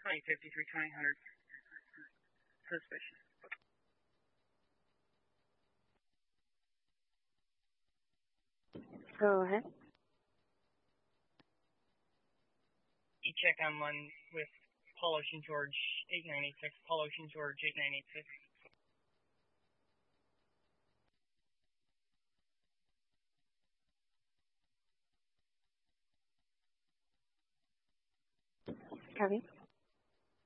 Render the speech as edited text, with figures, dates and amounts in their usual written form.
2053 suspicious. Go ahead. You check on one with Paul Ocean George 8986, Paul Ocean George 8986. Copy.